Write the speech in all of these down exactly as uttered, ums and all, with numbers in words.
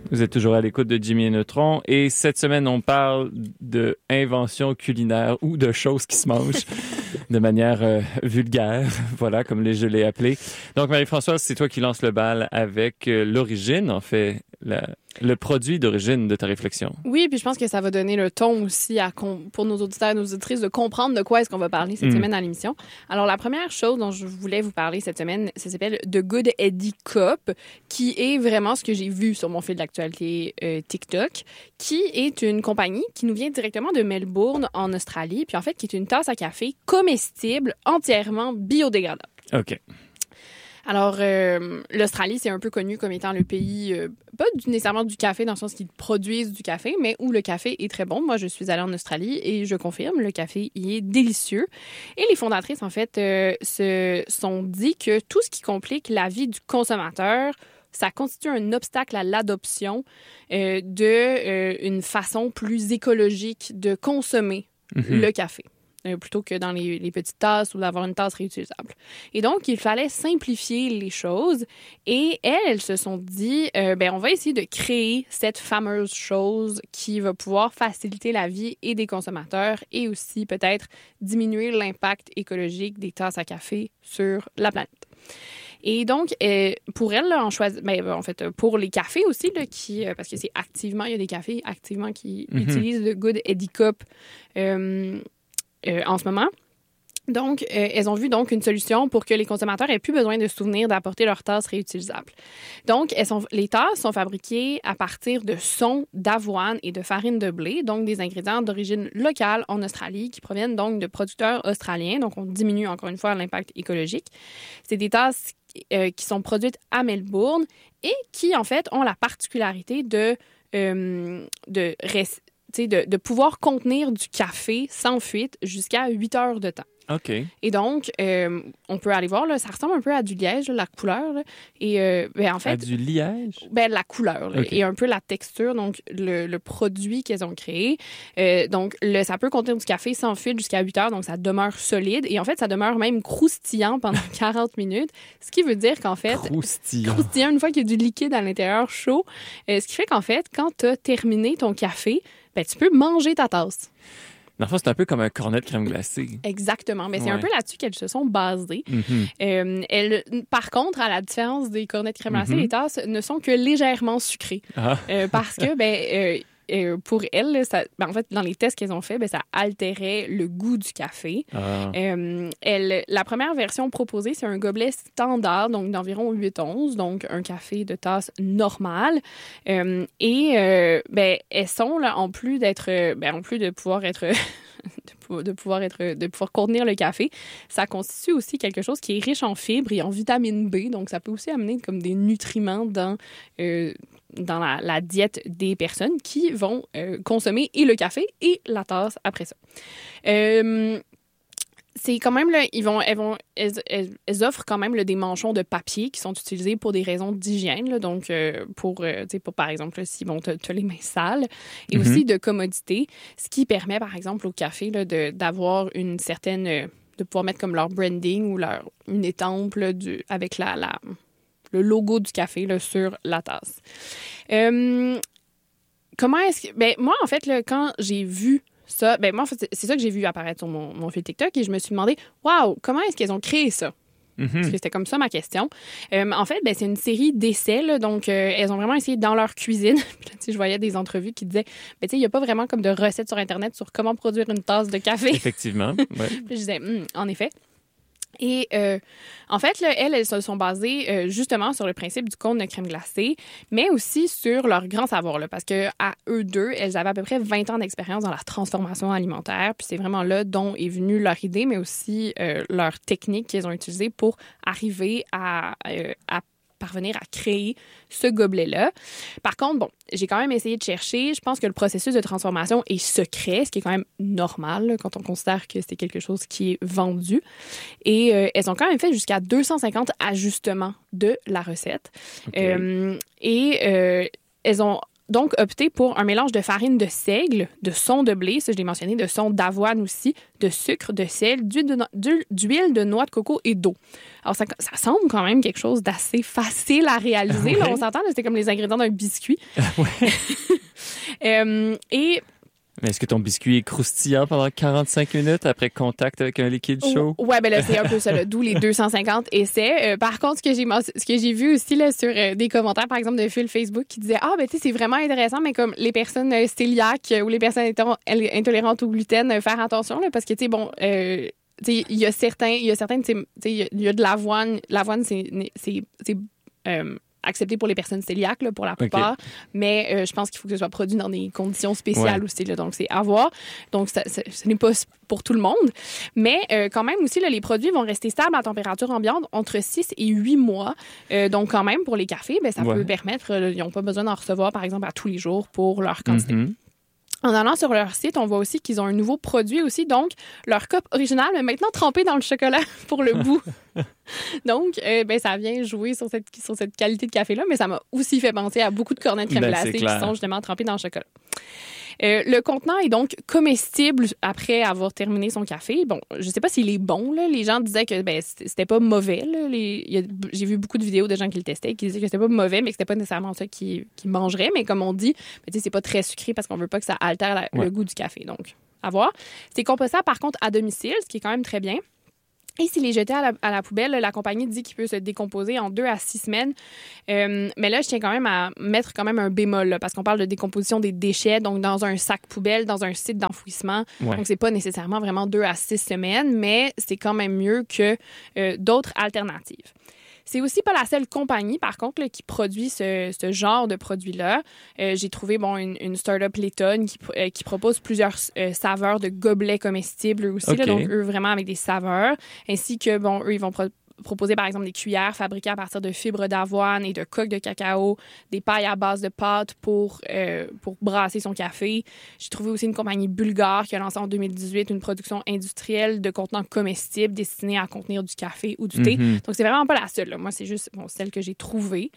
Vous êtes toujours à l'écoute de Jimmy et Neutron et cette semaine, on parle de inventions culinaires ou de choses qui se mangent de manière euh, vulgaire, voilà, comme les, je l'ai appelé. Donc, Marie-Françoise, c'est toi qui lance le bal avec euh, l'origine, en fait, la, le produit d'origine de ta réflexion. Oui, puis je pense que ça va donner le ton aussi à com- pour nos auditeurs et nos auditrices de comprendre de quoi est-ce qu'on va parler cette mmh. semaine à l'émission. Alors, la première chose dont je voulais vous parler cette semaine, ça s'appelle The Good Eddie Cup, qui est vraiment ce que j'ai vu sur mon fil d'actualité euh, TikTok, qui est une compagnie qui nous vient directement de Melbourne, en Australie, puis en fait, qui est une tasse à café comestible, entièrement biodégradable. OK. Alors, euh, l'Australie, c'est un peu connu comme étant le pays, euh, pas du, nécessairement du café, dans le sens qu'ils produisent du café, mais où le café est très bon. Moi, je suis allée en Australie et je confirme, le café y est délicieux. Et les fondatrices, en fait, euh, se sont dit que tout ce qui complique la vie du consommateur, ça constitue un obstacle à l'adoption euh, de euh, une façon plus écologique de consommer mm-hmm. le café. Euh, plutôt que dans les, les petites tasses ou d'avoir une tasse réutilisable. Et donc, il fallait simplifier les choses. Et elles, elles se sont dit, euh, ben, on va essayer de créer cette fameuse chose qui va pouvoir faciliter la vie et des consommateurs et aussi peut-être diminuer l'impact écologique des tasses à café sur la planète. Et donc, euh, pour elle, là, on choisit, ben, en fait, pour les cafés aussi, là, qui, euh, parce que c'est activement, il y a des cafés activement qui mm-hmm. utilisent le Good Eddie Cup euh, Euh, en ce moment. Donc, euh, elles ont vu donc une solution pour que les consommateurs aient plus besoin de se souvenir d'apporter leurs tasses réutilisables. Donc, elles sont, les tasses sont fabriquées à partir de son, d'avoine et de farine de blé, donc des ingrédients d'origine locale en Australie qui proviennent donc de producteurs australiens. Donc, on diminue encore une fois l'impact écologique. C'est des tasses euh, qui sont produites à Melbourne et qui, en fait, ont la particularité de, euh, de rester De, de pouvoir contenir du café sans fuite jusqu'à huit heures de temps. OK. Et donc, euh, on peut aller voir, là, ça ressemble un peu à du liège, là, la couleur. Là, et euh, ben, en fait, à du liège? Ben, la couleur là, okay. Et un peu la texture, donc le, le produit qu'elles ont créé. Euh, donc, le, ça peut contenir du café sans fuite jusqu'à huit heures, donc ça demeure solide. Et en fait, ça demeure même croustillant pendant quarante minutes, ce qui veut dire qu'en fait... Croustillant. Croustillant, une fois qu'il y a du liquide à l'intérieur chaud. Euh, ce qui fait qu'en fait, quand tu as terminé ton café, ben, tu peux manger ta tasse. Dans le fond, c'est un peu comme un cornet de crème glacée. Exactement. Mais c'est ouais. un peu là-dessus qu'elles se sont basées. Mm-hmm. Euh, elles, par contre, à la différence des cornets de crème glacée, mm-hmm. les tasses ne sont que légèrement sucrées. Ah. Euh, parce que, ben, euh, euh, pour elles, ça, ben, en fait, dans les tests qu'elles ont fait, ben, ça altérait le goût du café. Ah. Euh, elle, la première version proposée, c'est un gobelet standard, donc d'environ huit onces, donc un café de tasse normale. Euh, et euh, ben, elles sont, là, en plus d'être, ben, en plus de pouvoir être... de pouvoir être de pouvoir contenir le café, ça constitue aussi quelque chose qui est riche en fibres et en vitamine B, donc ça peut aussi amener comme des nutriments dans euh, dans la, la diète des personnes qui vont euh, consommer et le café et la tasse après ça. Euh, C'est quand même, là, ils vont, elles, vont, elles, elles, elles offrent quand même là, des manchons de papier qui sont utilisés pour des raisons d'hygiène, là, donc euh, pour, euh, tu sais, pour, par exemple, là, s'ils vont te, te les mains sales, et mm-hmm. aussi de commodité, ce qui permet, par exemple, au café là, de, d'avoir une certaine, euh, de pouvoir mettre comme leur branding ou leur, une étampe là, du, avec la, la, le logo du café là, sur la tasse. Euh, comment est-ce que... Ben, moi, en fait, là, quand j'ai vu ça, ben moi, c'est ça que j'ai vu apparaître sur mon, mon fil TikTok et je me suis demandé, waouh, comment est-ce qu'elles ont créé ça? Mm-hmm. Parce que c'était comme ça ma question. Euh, en fait, ben, c'est une série d'essais, là, donc euh, elles ont vraiment essayé dans leur cuisine. Puis là, je voyais des entrevues qui disaient, ben, il n'y a pas vraiment comme de recettes sur Internet sur comment produire une tasse de café. Effectivement. Ouais. Puis je disais, hm, en effet. Et euh, en fait, là, elles, elles se sont basées euh, justement sur le principe du cône de crème glacée, mais aussi sur leur grand savoir, là, parce qu'à eux deux, elles avaient à peu près vingt ans d'expérience dans la transformation alimentaire, puis c'est vraiment là dont est venue leur idée, mais aussi euh, leur technique qu'elles ont utilisée pour arriver à, euh, à parvenir à créer ce gobelet-là. Par contre, bon, j'ai quand même essayé de chercher. Je pense que le processus de transformation est secret, ce qui est quand même normal là, quand on considère que c'est quelque chose qui est vendu. Et euh, elles ont quand même fait jusqu'à deux cent cinquante ajustements de la recette. Okay. Euh, et euh, elles ont donc opté pour un mélange de farine de seigle, de son de blé, ça je l'ai mentionné, de son d'avoine aussi, de sucre, de sel, d'huile de, no- d'huile de noix de coco et d'eau. Alors, ça, ça semble quand même quelque chose d'assez facile à réaliser. Ouais. Là, on s'entend, là, c'était comme les ingrédients d'un biscuit. Ouais. Euh, et Mais est-ce que ton biscuit est croustillant pendant quarante-cinq minutes après contact avec un liquide chaud? ouais, ben là, c'est un peu ça, là, d'où les deux cent cinquante essais. Euh, par contre, ce que j'ai ce que j'ai vu aussi là, sur euh, des commentaires, par exemple, de fil Facebook qui disaient « Ah, ben tu sais, c'est vraiment intéressant, mais comme les personnes euh, cœliaques euh, ou les personnes intolérantes, intolérantes au gluten, euh, faire attention, là, parce que, tu sais, bon... Euh, il y a certains, il y a certains, tu sais, il y a de l'avoine. L'avoine, c'est, c'est, c'est euh, accepté pour les personnes cœliaques, là, pour la plupart. Okay. Mais euh, je pense qu'il faut que ce soit produit dans des conditions spéciales ouais. aussi. Là, donc, c'est à voir. Donc, ça, ça, ce n'est pas pour tout le monde. Mais euh, quand même aussi, là, les produits vont rester stables à température ambiante entre six et huit mois. Euh, donc, quand même, pour les cafés, ben, ça ouais. peut permettre... Euh, ils n'ont pas besoin d'en recevoir, par exemple, à tous les jours pour leur quantité. Mm-hmm. En allant sur leur site, on voit aussi qu'ils ont un nouveau produit aussi. Donc, leur cup original est maintenant trempé dans le chocolat pour le bout. Donc, euh, ben, ça vient jouer sur cette, sur cette qualité de café-là, mais ça m'a aussi fait penser à beaucoup de cornets de crème ben, glacée qui sont justement trempés dans le chocolat. Euh, le contenant est donc comestible après avoir terminé son café. Bon, je sais pas s'il est bon, là. Les gens disaient que ben, c'était pas mauvais. Là. Les, y a, j'ai vu beaucoup de vidéos de gens qui le testaient qui disaient que c'était pas mauvais, mais que c'était pas nécessairement ça qu'ils, qu'ils mangeraient. Mais comme on dit, ben, c'est pas très sucré parce qu'on veut pas que ça altère la, ouais. le goût du café. Donc, à voir. C'est compostable, par contre, à domicile, ce qui est quand même très bien. Et s'il est jeté à la, à la poubelle, la compagnie dit qu'il peut se décomposer en deux à six semaines. Euh, mais là, je tiens quand même à mettre quand même un bémol, là, parce qu'on parle de décomposition des déchets, donc dans un sac poubelle, dans un site d'enfouissement. Ouais. Donc, c'est pas nécessairement vraiment deux à six semaines, mais c'est quand même mieux que euh, d'autres alternatives. C'est aussi pas la seule compagnie, par contre, là, qui produit ce, ce genre de produit-là. Euh, j'ai trouvé bon, une, une start-up Layton qui, euh, qui propose plusieurs euh, saveurs de gobelets comestibles aussi. Okay. Là, donc, eux, vraiment avec des saveurs. Ainsi que, bon, eux, ils vont pro- proposer, par exemple, des cuillères fabriquées à partir de fibres d'avoine et de coques de cacao, des pailles à base de pâte pour, euh, pour brasser son café. J'ai trouvé aussi une compagnie bulgare qui a lancé en deux mille dix-huit une production industrielle de contenants comestibles destinés à contenir du café ou du thé. Mm-hmm. Donc, c'est vraiment pas la seule. Là. Moi, c'est juste bon, celle que j'ai trouvée.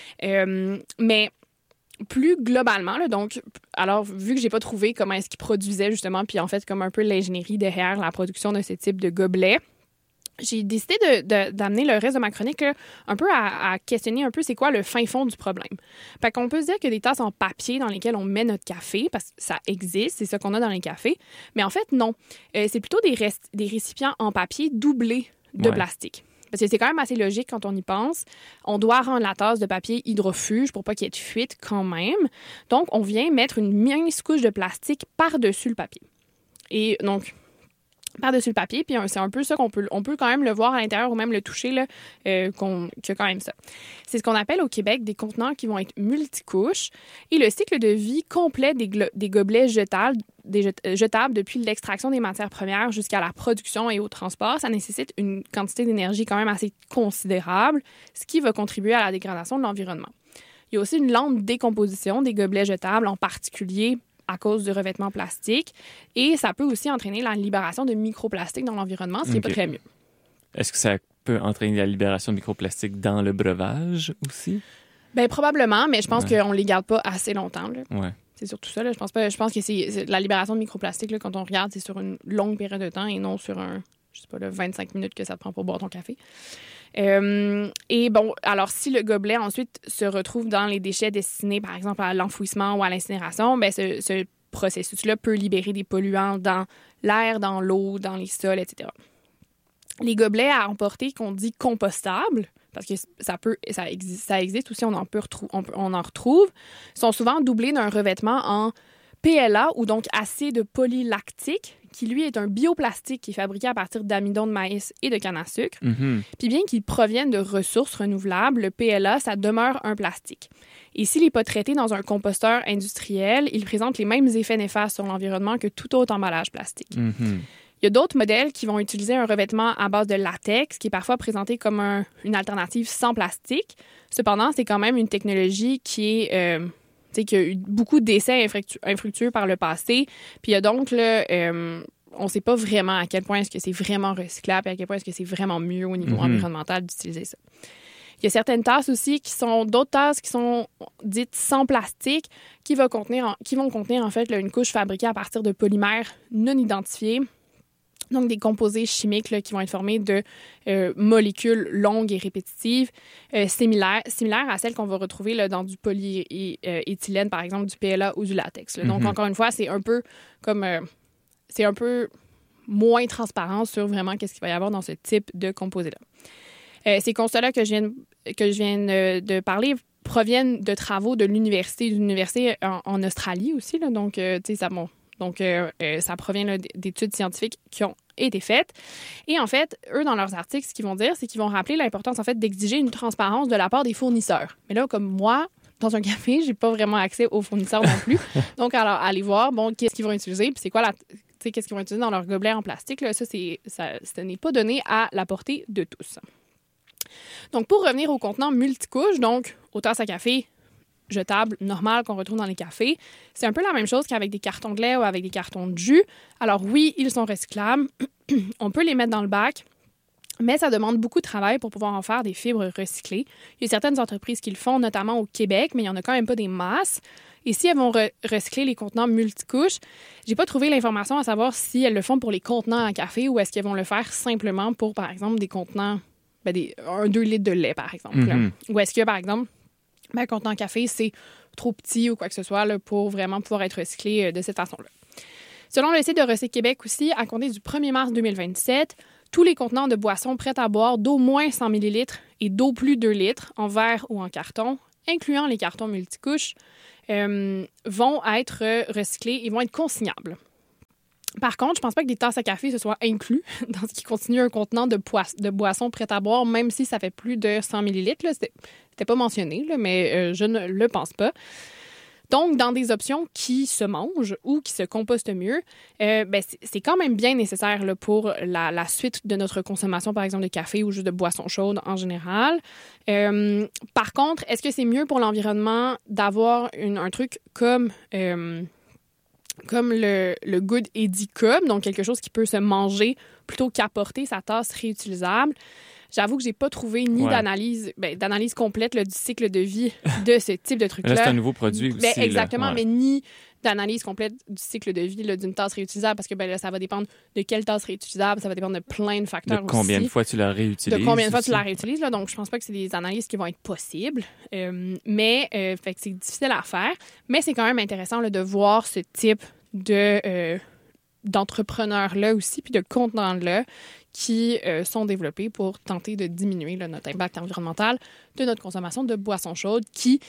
Euh, mais... Plus globalement, là, donc, alors, vu que j'ai pas trouvé comment est-ce qu'ils produisaient, justement, puis en fait, comme un peu l'ingénierie derrière la production de ce type de gobelets, j'ai décidé de, de, d'amener le reste de ma chronique là, un peu à, à questionner un peu c'est quoi le fin fond du problème. Fait qu'on peut se dire que des tasses en papier dans lesquelles on met notre café, parce que ça existe, c'est ça qu'on a dans les cafés, mais en fait, non. Euh, c'est plutôt des, rest- des récipients en papier doublés de ouais. plastique. Parce que c'est quand même assez logique quand on y pense. On doit rendre la tasse de papier hydrofuge pour pas qu'il y ait de fuite quand même. Donc, on vient mettre une mince couche de plastique par-dessus le papier. Et donc, par-dessus le papier, puis c'est un peu ça qu'on peut... On peut quand même le voir à l'intérieur ou même le toucher, là, euh, qu'on, qu'il y a quand même ça. C'est ce qu'on appelle au Québec des contenants qui vont être multicouches. Et le cycle de vie complet des, glo- des gobelets jetables, des jet- jetables depuis l'extraction des matières premières jusqu'à la production et au transport, ça nécessite une quantité d'énergie quand même assez considérable, ce qui va contribuer à la dégradation de l'environnement. Il y a aussi une lente décomposition des gobelets jetables, en particulier à cause du revêtement plastique. Et ça peut aussi entraîner la libération de microplastiques dans l'environnement, ce qui n'est okay. pas très mieux. Est-ce que ça peut entraîner la libération de microplastiques dans le breuvage aussi? Bien, probablement, mais je pense ouais. qu'on ne les garde pas assez longtemps. Là. Ouais. C'est surtout ça. Là. Je pense pas. Je pense que c'est, c'est la libération de microplastiques, là, quand on regarde, c'est sur une longue période de temps et non sur un, je sais pas, là, vingt-cinq minutes que ça te prend pour boire ton café. Euh, et bon, alors si le gobelet ensuite se retrouve dans les déchets destinés, par exemple, à l'enfouissement ou à l'incinération, bien, ce, ce processus-là peut libérer des polluants dans l'air, dans l'eau, dans les sols, et cetera. Les gobelets à emporter qu'on dit compostables, parce que ça peut, ça existe, ça existe aussi, on en peut retrou- on, on en retrouve, sont souvent doublés d'un revêtement en P L A ou donc acide polylactique, qui lui est un bioplastique qui est fabriqué à partir d'amidon de maïs et de canne à sucre. Mm-hmm. Puis bien qu'il provienne de ressources renouvelables, le P L A, ça demeure un plastique. Et s'il n'est pas traité dans un composteur industriel, il présente les mêmes effets néfastes sur l'environnement que tout autre emballage plastique. Mm-hmm. Il y a d'autres modèles qui vont utiliser un revêtement à base de latex, qui est parfois présenté comme un, une alternative sans plastique. Cependant, c'est quand même une technologie qui est... Euh, tu sais, qu'il y a eu beaucoup d'essais infructueux, infructueux par le passé. Puis il y a donc, là, euh, on ne sait pas vraiment à quel point est-ce que c'est vraiment recyclable et à quel point est-ce que c'est vraiment mieux au niveau mm-hmm. environnemental d'utiliser ça. Il y a certaines tasses aussi qui sont d'autres tasses qui sont dites sans plastique, qui, va contenir en, qui vont contenir en fait là, une couche fabriquée à partir de polymères non identifiés. Donc, des composés chimiques là, qui vont être formés de euh, molécules longues et répétitives, euh, similaires, similaires à celles qu'on va retrouver là, dans du polyéthylène, par exemple, du P L A ou du latex. Là. Donc, mm-hmm. encore une fois, c'est un peu comme... Euh, c'est un peu moins transparent sur vraiment qu'est-ce qu'il va y avoir dans ce type de composé-là. Euh, ces constats-là que je viens, que je viens de, de parler proviennent de travaux de l'université, d'une université en, en Australie aussi. Là, donc, euh, tu sais, ça... Bon, Donc, euh, euh, ça provient là, d'études scientifiques qui ont été faites. Et en fait, eux, dans leurs articles, ce qu'ils vont dire, c'est qu'ils vont rappeler l'importance, en fait, d'exiger une transparence de la part des fournisseurs. Mais là, comme moi, dans un café, j'ai pas vraiment accès aux fournisseurs non plus. Donc, alors, allez voir, bon, qu'est-ce qu'ils vont utiliser, puis c'est quoi la... Tu sais, qu'est-ce qu'ils vont utiliser dans leur gobelet en plastique, là, ça, c'est, ça, ce n'est pas donné à la portée de tous. Donc, pour revenir au contenant multicouche, donc, aux tasses à café, jetables normales qu'on retrouve dans les cafés. C'est un peu la même chose qu'avec des cartons de lait ou avec des cartons de jus. Alors oui, ils sont recyclables. On peut les mettre dans le bac, mais ça demande beaucoup de travail pour pouvoir en faire des fibres recyclées. Il y a certaines entreprises qui le font, notamment au Québec, mais il n'y en a quand même pas des masses. Et si elles vont re- recycler les contenants multicouches, j'ai pas trouvé l'information à savoir si elles le font pour les contenants à café ou est-ce qu'elles vont le faire simplement pour, par exemple, des contenants, ben des, un deux litres de lait, par exemple. Mm-hmm. Ou est-ce que, par exemple, ben, un contenant café, c'est trop petit ou quoi que ce soit là, pour vraiment pouvoir être recyclé euh, de cette façon-là. Selon le site de Recyc Québec aussi, à compter du premier mars deux mille vingt-sept, tous les contenants de boissons prêtes à boire d'au moins cent millilitres et d'au plus deux litres, en verre ou en carton, incluant les cartons multicouches, euh, vont être recyclés et vont être consignables. Par contre, je pense pas que des tasses à café se soient inclus dans ce qui continue un contenant de, poisse, de boissons prêtes à boire, même si ça fait plus de cent millilitres. Là. C'était, c'était pas mentionné, là, mais euh, je ne le pense pas. Donc, dans des options qui se mangent ou qui se compostent mieux, euh, ben, c'est, c'est quand même bien nécessaire là, pour la, la suite de notre consommation, par exemple, de café ou juste de boissons chaudes en général. Euh, par contre, est-ce que c'est mieux pour l'environnement d'avoir une, un truc comme... Euh, comme le, le Good Eddy Cup, donc quelque chose qui peut se manger plutôt qu'apporter sa tasse réutilisable. J'avoue que j'ai pas trouvé ni ouais. d'analyse, ben, d'analyse complète là, du cycle de vie de ce type de truc-là. Là, c'est un nouveau produit aussi. Ben, exactement, là. Ouais. mais ni d'analyse complète du cycle de vie là, d'une tasse réutilisable, parce que ben, là, ça va dépendre de quelle tasse réutilisable, ça va dépendre de plein de facteurs de combien aussi. de fois tu la réutilises. De combien de fois aussi. tu la réutilises. Là, donc, je pense pas que c'est des analyses qui vont être possibles, euh, mais euh, fait que c'est difficile à faire. Mais c'est quand même intéressant là, de voir ce type de, euh, d'entrepreneurs-là aussi, puis de contenants-là qui euh, sont développés pour tenter de diminuer là, notre impact environnemental de notre consommation de boissons chaudes qui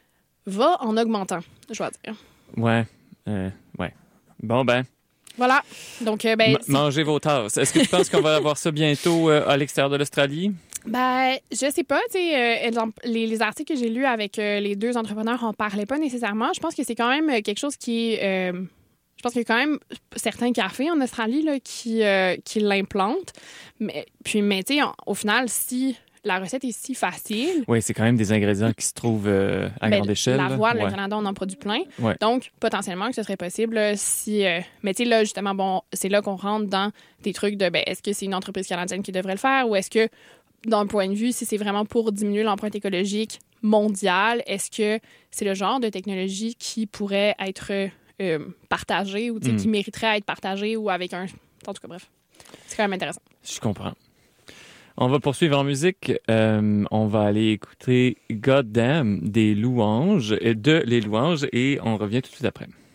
va en augmentant, je dois dire. Ouais, euh, ouais. Bon, ben... Voilà. Donc, euh, ben... M- mangez vos tasses. Est-ce que tu penses qu'on va avoir ça bientôt euh, à l'extérieur de l'Australie? Ben, je sais pas, tu sais, euh, les, les articles que j'ai lus avec euh, les deux entrepreneurs en parlaient pas nécessairement. Je pense que c'est quand même quelque chose qui est... Euh, je pense qu'il y a quand même certains cafés en Australie là, qui, euh, qui l'implantent. Mais, puis, mais tu sais, au final, si la recette est si facile... Oui, c'est quand même des ingrédients qui se trouvent euh, à ben, grande échelle. L'avoine, ouais. le Canada, on en produit plein. Ouais. Donc, potentiellement, que ce serait possible là, si... Euh, mais tu sais, là, justement, bon, c'est là qu'on rentre dans des trucs de, ben, est-ce que c'est une entreprise canadienne qui devrait le faire ou est-ce que, d'un point de vue, si c'est vraiment pour diminuer l'empreinte écologique mondiale, est-ce que c'est le genre de technologie qui pourrait être... Euh, partagé ou mm. qui mériterait à être partagé ou avec un... En tout cas, bref. C'est quand même intéressant. Je comprends. On va poursuivre en musique. Euh, on va aller écouter Goddamn des Louanges, de Les Louanges et on revient tout de suite après.